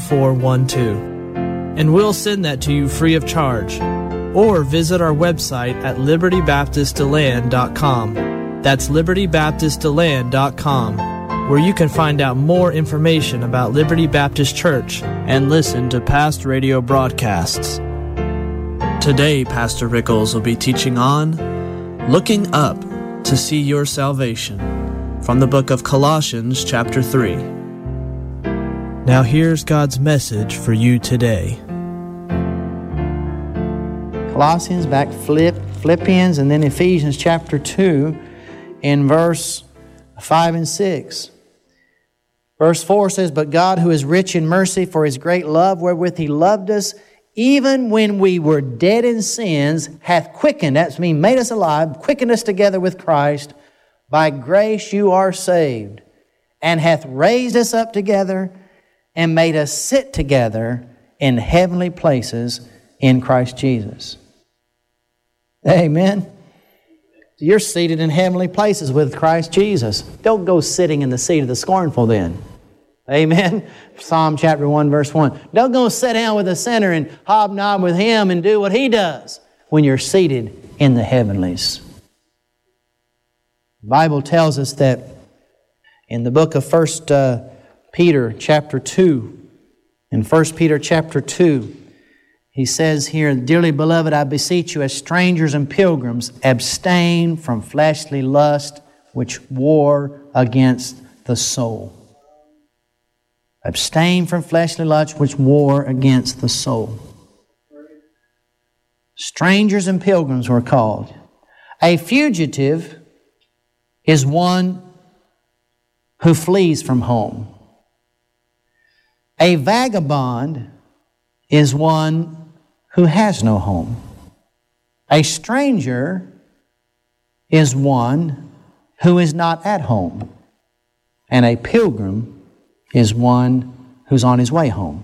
1412. And we'll send that to you free of charge. Or visit our website at libertybaptistdeland.com. That's libertybaptistdeland.com, where you can find out more information about Liberty Baptist Church and listen to past radio broadcasts. Today, Pastor Rickles will be teaching on Looking Up to See Your Salvation from the book of Colossians chapter 3. Now here's God's message for you today. Colossians, back Philippians, and then Ephesians chapter 2 in verse 5 and 6. Verse 4 says, "But God, who is rich in mercy, for His great love wherewith He loved us, even when we were dead in sins, hath quickened," that's mean made us alive, quickened us together with Christ. "By grace you are saved, and hath raised us up together, and made us sit together in heavenly places in Christ Jesus." Amen. You're seated in heavenly places with Christ Jesus. Don't go sitting in the seat of the scornful then. Amen. Psalm chapter 1 verse 1. Don't go sit down with the sinner and hobnob with him and do what he does when you're seated in the heavenlies. The Bible tells us that in the book of 1 Peter chapter 2, in 1 Peter chapter 2, he says here, "Dearly beloved, I beseech you as strangers and pilgrims, abstain from fleshly lust which war against the soul." Abstain from fleshly lust which war against the soul. Strangers and pilgrims were called. A fugitive is one who flees from home. A vagabond is one who has no home. A stranger is one who is not at home. And a pilgrim is one who's on his way home.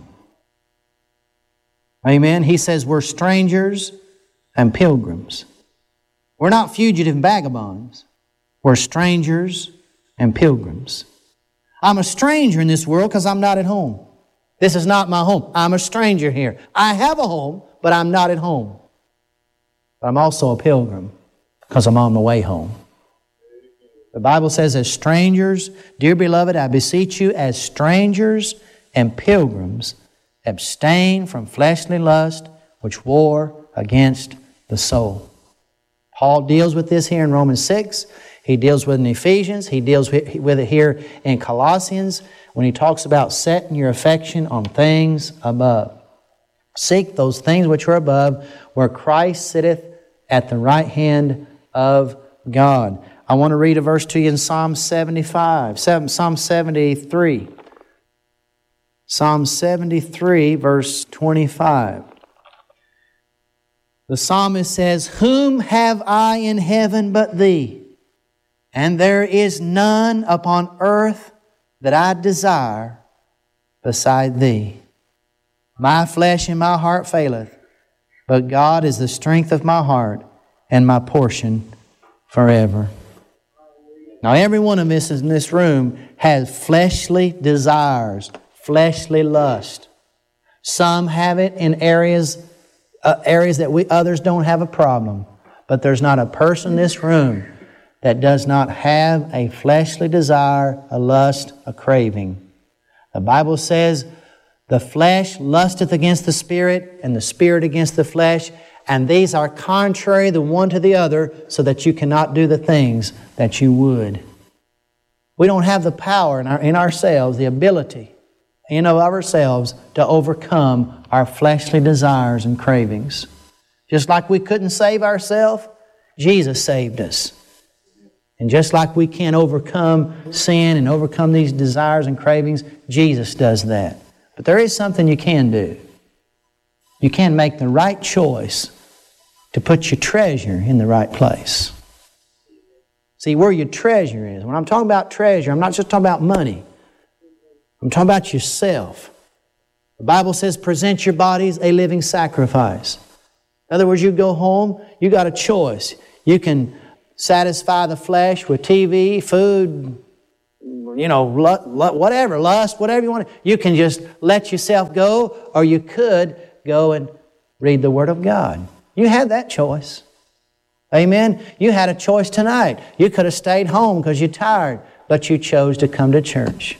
Amen? He says we're strangers and pilgrims. We're not fugitive and vagabonds. We're strangers and pilgrims. I'm a stranger in this world because I'm not at home. This is not my home. I'm a stranger here. I have a home, but I'm not at home. But I'm also a pilgrim because I'm on my way home. The Bible says, as strangers, dear beloved, I beseech you, as strangers and pilgrims, abstain from fleshly lust which war against the soul. Paul deals with this here in Romans 6. He deals with it in Ephesians. He deals with it here in Colossians when he talks about setting your affection on things above. Seek those things which are above, where Christ sitteth at the right hand of God. I want to read a verse to you in Psalm 73. Psalm 73, verse 25. The psalmist says, "Whom have I in heaven but Thee? And there is none upon earth that I desire beside Thee. My flesh and my heart faileth, but God is the strength of my heart and my portion forever." Now every one of us in this room has fleshly desires, fleshly lust. Some have it in areas that others don't have a problem. But there's not a person in this room that does not have a fleshly desire, a lust, a craving. The Bible says, "The flesh lusteth against the Spirit, and the Spirit against the flesh, and these are contrary the one to the other, so that you cannot do the things that you would." We don't have the power in ourselves, the ability in of ourselves to overcome our fleshly desires and cravings. Just like we couldn't save ourselves, Jesus saved us. And just like we can't overcome sin and overcome these desires and cravings, Jesus does that. But there is something you can do. You can make the right choice to put your treasure in the right place. See, where your treasure is. When I'm talking about treasure, I'm not just talking about money. I'm talking about yourself. The Bible says, present your bodies a living sacrifice. In other words, you go home, you got a choice. You can satisfy the flesh with TV, food, whatever, lust, whatever you want. You can just let yourself go, or you could go and read the Word of God. You had that choice. Amen? You had a choice tonight. You could have stayed home because you're tired, but you chose to come to church.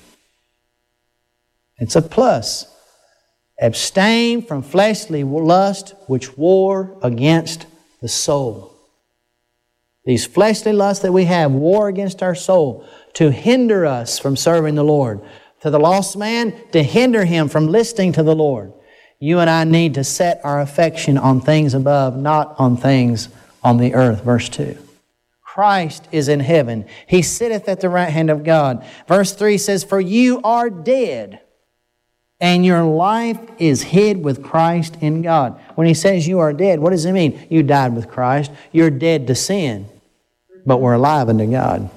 It's a plus. Abstain from fleshly lust which war against the soul. These fleshly lusts that we have war against our soul to hinder us from serving the Lord. To the lost man, to hinder him from listening to the Lord. You and I need to set our affection on things above, not on things on the earth. Verse 2. Christ is in heaven. He sitteth at the right hand of God. Verse 3 says, for you are dead, and your life is hid with Christ in God. When he says you are dead, what does it mean? You died with Christ. You're dead to sin, but we're alive unto God.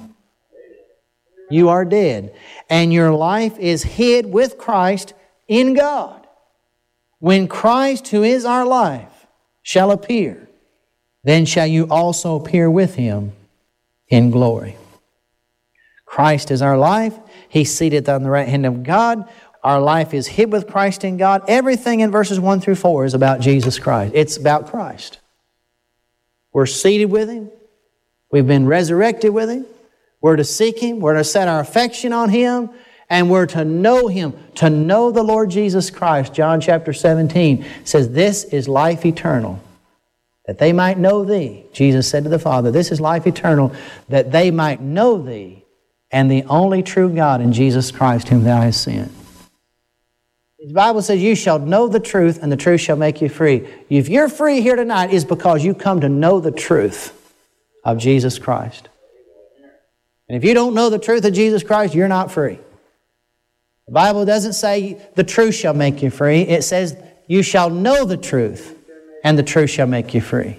You are dead, and your life is hid with Christ in God. When Christ, who is our life, shall appear, then shall you also appear with Him in glory. Christ is our life. He's seated on the right hand of God. Our life is hid with Christ in God. Everything in verses 1 through 4 is about Jesus Christ. It's about Christ. We're seated with Him. We've been resurrected with Him. We're to seek Him. We're to set our affection on Him. And we're to know Him, to know the Lord Jesus Christ. John chapter 17 says, this is life eternal, that they might know Thee. Jesus said to the Father, this is life eternal, that they might know Thee and the only true God in Jesus Christ whom Thou hast sent. The Bible says, you shall know the truth, and the truth shall make you free. If you're free here tonight, it's because you come to know the truth of Jesus Christ. And if you don't know the truth of Jesus Christ, you're not free. The Bible doesn't say the truth shall make you free. It says you shall know the truth, and the truth shall make you free.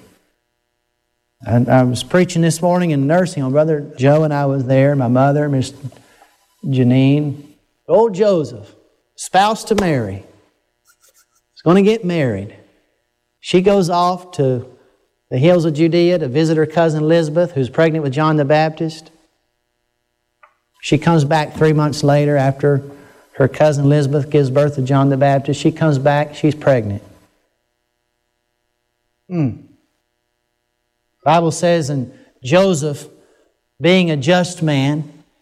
And I was preaching this morning in the nursing home. Brother Joe and I was there, my mother, Miss Janine. Old Joseph, spouse to Mary, is going to get married. She goes off to the hills of Judea to visit her cousin Elizabeth, who's pregnant with John the Baptist. She comes back 3 months later after her cousin Elizabeth gives birth to John the Baptist. She comes back, she's pregnant. The Bible says, and Joseph, being a just man,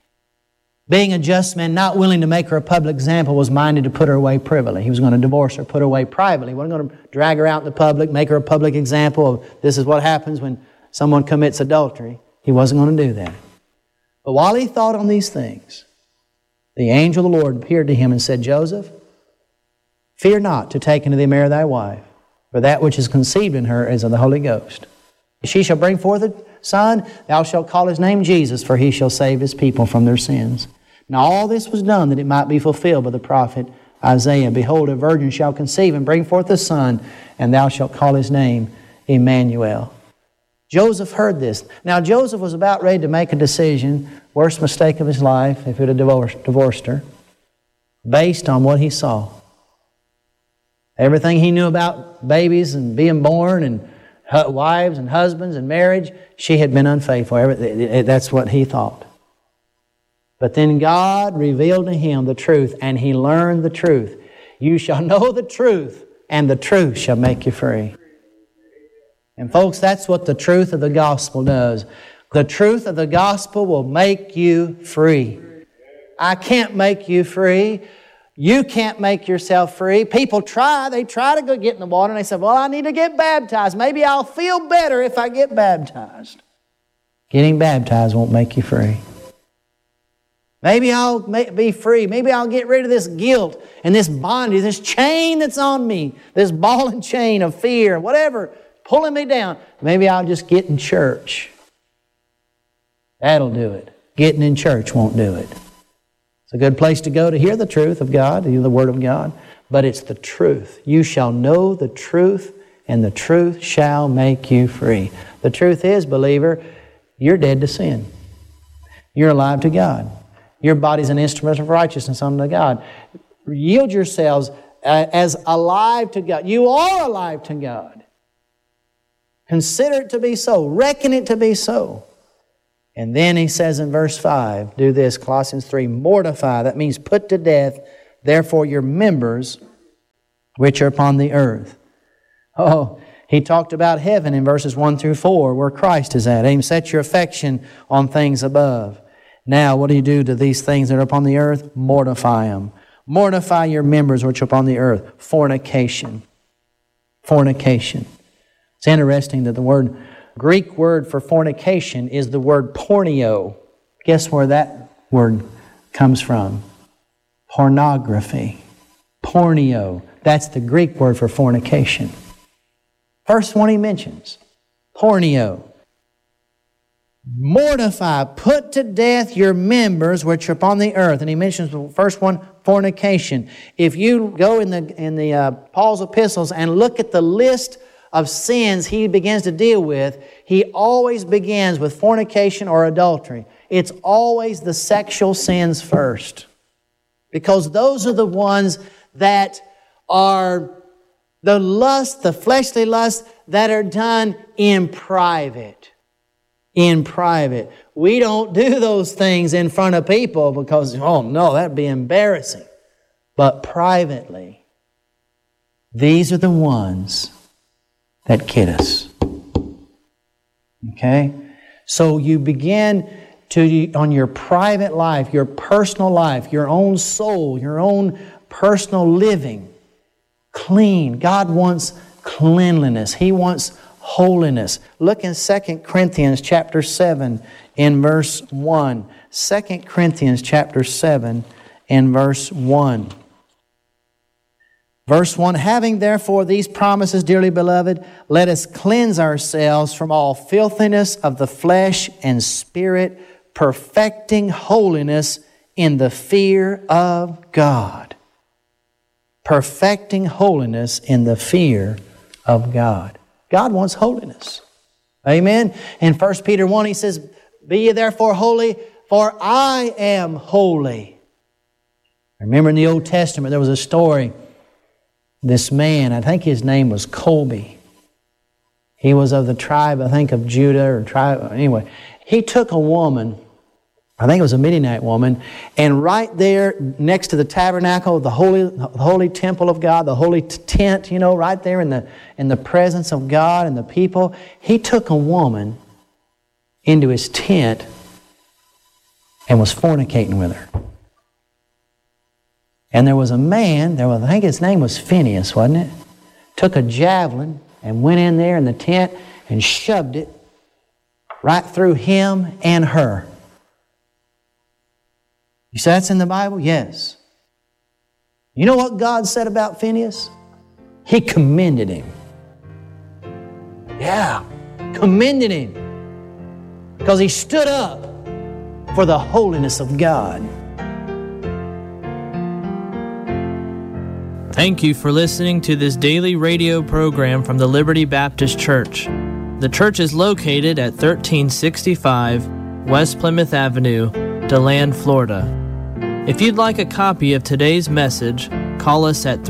not willing to make her a public example, was minded to put her away privily. He was going to divorce her, put her away privately. He wasn't going to drag her out in the public, make her a public example of this is what happens when someone commits adultery. He wasn't going to do that. But while he thought on these things, the angel of the Lord appeared to him and said, Joseph, fear not to take unto thee Mary thy wife, for that which is conceived in her is of the Holy Ghost. She shall bring forth a son, thou shalt call his name Jesus, for he shall save his people from their sins. Now all this was done that it might be fulfilled by the prophet Isaiah. Behold, a virgin shall conceive and bring forth a son, and thou shalt call his name Emmanuel. Joseph heard this. Now Joseph was about ready to make a decision, worst mistake of his life, if he would have divorced her, based on what he saw. Everything he knew about babies and being born and wives and husbands and marriage, she had been unfaithful. That's what he thought. But then God revealed to him the truth, and he learned the truth. You shall know the truth, and the truth shall make you free. And folks, that's what the truth of the gospel does. The truth of the gospel will make you free. I can't make you free. You can't make yourself free. People try. They try to go get in the water and they say, well, I need to get baptized. Maybe I'll feel better if I get baptized. Getting baptized won't make you free. Maybe I'll be free. Maybe I'll get rid of this guilt and this bondage, this chain that's on me, this ball and chain of fear, whatever, pulling me down. Maybe I'll just get in church. That'll do it. Getting in church won't do it. It's a good place to go to hear the truth of God, to hear the Word of God, but it's the truth. You shall know the truth, and the truth shall make you free. The truth is, believer, you're dead to sin. You're alive to God. Your body's an instrument of righteousness unto God. Yield yourselves as alive to God. You are alive to God. Consider it to be so. Reckon it to be so. And then he says in verse 5, do this, Colossians 3, mortify, that means put to death, therefore your members which are upon the earth. Oh, he talked about heaven in verses 1 through 4, where Christ is at. Aim, set your affection on things above. Now, what do you do to these things that are upon the earth? Mortify them. Mortify your members which are upon the earth. Fornication. Fornication. It's interesting that the Greek word for fornication is the word porneo. Guess where that word comes from? Pornography. Porneo. That's the Greek word for fornication. First one he mentions, porneo. Mortify, put to death your members which are upon the earth. And he mentions the first one, fornication. If you go in the Paul's epistles and look at the list of sins he begins to deal with, he always begins with fornication or adultery. It's always the sexual sins first. Because those are the ones that are the lust, the fleshly lust that are done in private. In private. We don't do those things in front of people because, oh no, that'd be embarrassing. But privately, these are the ones that kid us. Okay? So you begin to, on your private life, your personal life, your own soul, your own personal living, clean. God wants cleanliness. He wants holiness. Look in 2 Corinthians chapter 7 in verse 1. 2 Corinthians chapter 7 in verse 1. Verse 1, having therefore these promises, dearly beloved, let us cleanse ourselves from all filthiness of the flesh and spirit, perfecting holiness in the fear of God. Perfecting holiness in the fear of God. God wants holiness. Amen? In 1 Peter 1, he says, be ye therefore holy, for I am holy. Remember in the Old Testament, there was a story. This man, I think his name was Colby. He was of the tribe, I think, of Judah or tribe. Anyway, he took a woman, I think it was a Midianite woman, and right there next to the tabernacle, the holy temple of God, the holy tent, right there in the presence of God and the people, he took a woman into his tent and was fornicating with her. And there was a man, I think his name was Phineas, wasn't it? Took a javelin and went in there in the tent and shoved it right through him and her. You say that's in the Bible? Yes. You know what God said about Phineas? He commended him. Yeah, commended him. Because he stood up for the holiness of God. Thank you for listening to this daily radio program from the Liberty Baptist Church. The church is located at 1365 West Plymouth Avenue, DeLand, Florida. If you'd like a copy of today's message, call us at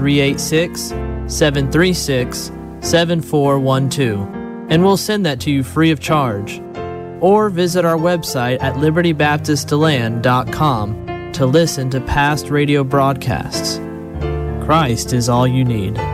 386-736-7412, and we'll send that to you free of charge. Or visit our website at libertybaptistdeland.com to listen to past radio broadcasts. Christ is all you need.